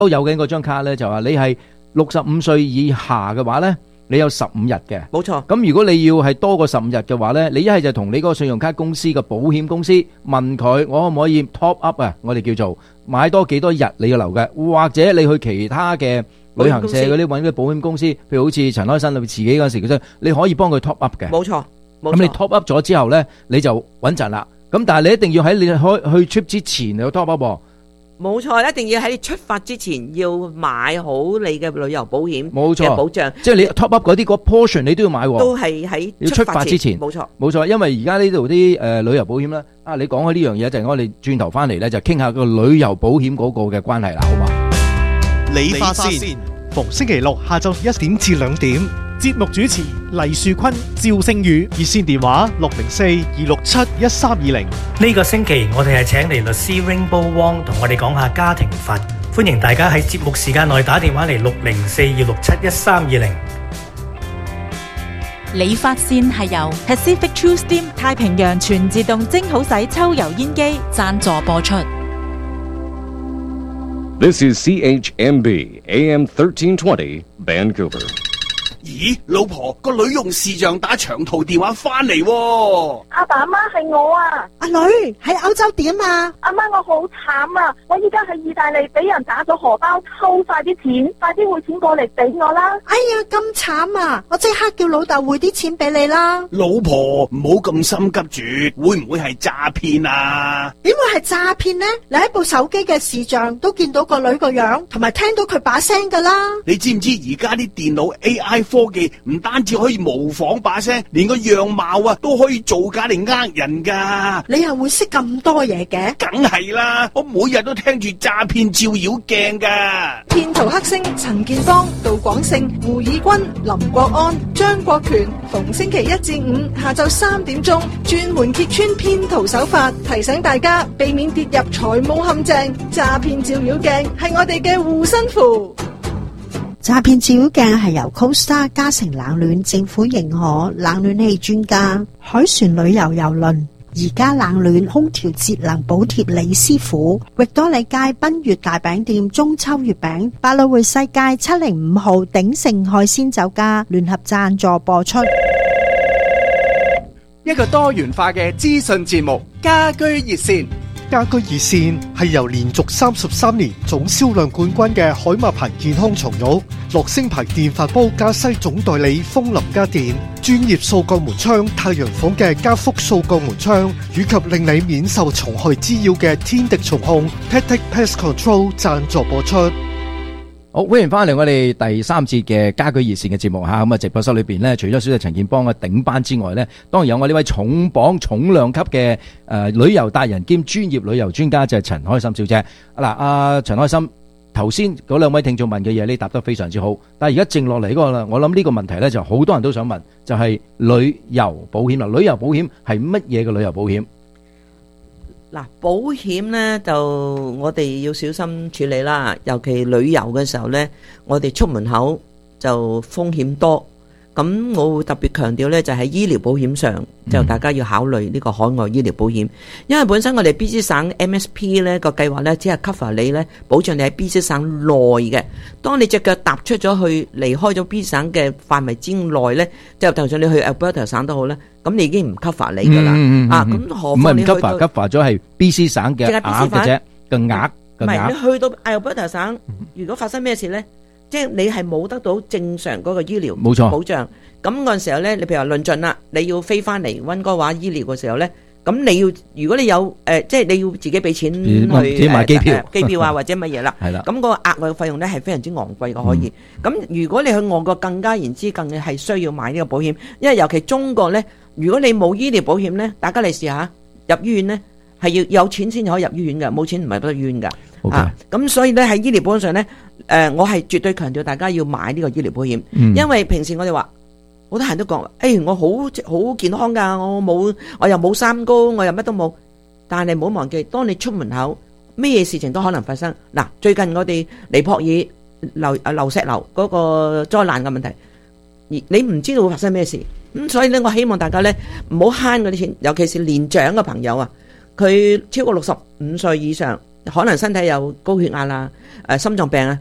都有緊嗰張卡咧，就話你係65歲以下嘅話咧，你有15日嘅。 冇錯。 咁如果你要係多過15日嘅話咧，你一係就同你嗰個信用卡公司嘅保險公司問佢，我可唔可以 top up 啊？我哋叫做買多幾多日你要留嘅，或者你去其他嘅旅行社嗰啲揾啲保險公司，譬如好似陳開心你自己嗰時嘅啫，你可以幫佢 top up 嘅。 冇錯。 咁你 top up 咗之後咧，你就穩陣啦。咁但係你一定要喺你去 trip 之前你要 top up 喎。 冇錯，一定要喺你出發之前要買好你嘅旅遊保險嘅保障。 即係你 top up 嗰啲嗰 portion 你都要買喎。 都係喺出發之前。冇錯。 冇錯，因為而家呢度啲旅遊保險咧，你講開呢樣嘢就係我哋轉頭翻嚟咧就傾下個旅遊保險嗰個嘅關係啦，好嘛？ 理髮先，逢星期六下晝1點至2點。 節目主持黎樹坤、趙星宇， 熱線電話604-267-1320。 呢個星期我哋係請嚟律師 Rainbow Wong 同我哋講下家庭法，歡迎大家喺節目時間內打電話嚟604-267-1320。 理髮線係由 Pacific True Steam 太平洋全自動蒸好洗抽油煙機贊助播出。 This is CHMB AM 1320 Vancouver。 咦，老婆，個女用視像打長途電話翻嚟喎。 阿爸阿媽係我啊。 阿女喺歐洲點啊？ 阿媽我好慘啊，我依家喺意大利俾人打咗荷包，偷晒啲錢，快啲匯錢過嚟俾我啦。 哎呀，咁慘啊，我即刻叫老豆匯啲錢俾你啦。 老婆唔好咁心急住，會唔會係詐騙啊？ 點會係詐騙呢？你喺部手機嘅視像都見到個女個樣，同埋聽到佢把聲噶啦。 你知唔知而家啲電腦 AI 科技唔單止可以模仿把聲，連個樣貌啊都可以造假嚟呃人噶。 你又會識咁多嘢嘅？ 梗係啦，我每日都聽住詐騙照妖鏡噶。 騙徒黑星陳建邦、杜廣勝、胡以軍、林國安、張國權，逢星期1至5下晝3點鐘，專門揭穿騙徒手法，提醒大家避免跌入財務陷阱。詐騙照妖鏡係我哋嘅護身符。 詐騙照妖鏡係由 Costa 嘉誠冷暖政府認可冷暖氣專家海船旅遊郵輪而家冷暖空調節能補貼李師傅，域多利街賓悅大餅店中秋月餅，百老匯世界705號鼎盛海鮮酒家聯合贊助播出。 一個多元化嘅資訊節目，家居熱線。 家居熱線係由連續33年總銷量冠軍嘅海馬牌健康床褥、樂聲牌電飯煲加西總代理風林家電、專業掃鋼門窗太陽房嘅加福掃鋼門窗，以及令你免受蟲害滋擾嘅天敵蟲控 Pet Pest Control 贊助播出。 好，歡迎翻嚟我哋第3節嘅家居熱線嘅節目吓。咁啊，直播室裏邊呢，除咗小弟陳建邦嘅頂班之外呢，當然有我呢位重磅重量級嘅旅遊達人兼專業旅遊專家，就係陳開心小姐。嗱，阿陳開心，頭先嗰兩位聽眾問嘅嘢，你答得非常之好。但係而家剩落嚟嗰個啦，我諗呢個問題呢，就好多人都想問，就係旅遊保險啦。旅遊保險係乜嘢嘅旅遊保險？ 嗱，保險呢就我哋要小心處理啦，尤其旅遊嘅時候呢，我哋出門口就風險多。咁我會特別強調呢，就喺醫療保險上，就大家要考慮呢個海外醫療保險，因為本身我哋 BC 省 MSP 呢個計劃呢，只係 cover 你呢，保障你喺 BC 省內嘅。當你隻腳踏出咗去，離開咗 BC 省嘅範圍之內呢，就算你去 Alberta 省都好呢，咁你已經唔 cover 你噶啦。咁何況你去到唔係唔 cover 咗係 BC 省嘅額嘅啫，個額唔係你去到 Alberta 省，如果發生咩事呢？即係你係冇得到正常嗰個醫療保障，咁嗰陣時候咧，你譬如話論盡啦，你要飛翻嚟溫哥華醫療嘅時候咧，咁你要如果你有即係你要自己俾錢去買機票啊或者乜嘢啦，係啦，咁個額外嘅費用咧係非常之昂貴嘅可以。咁如果你去外國更加言之更係需要買呢個保險，因為尤其中國咧，如果你冇醫療保險咧，大家嚟試下入醫院咧係要有錢先可以入醫院嘅，冇錢唔係得醫院㗎。咁所以咧喺醫療保險上咧，我係絕對強調大家要買呢個醫療保險，因為平時我哋話好多人都講，我好健康噶，我又冇三高，我又乜都冇，但係唔好忘記，當你出門口，咩嘢事情都可能發生。嗱，最近我哋尼泊爾流石流嗰個災難嘅問題，你唔知道會發生咩事，咁所以咧，我希望大家咧唔好慳嗰啲錢，尤其是年長嘅朋友啊，佢超過65歲以上。 可能身體有高血壓啦、心臟病啊，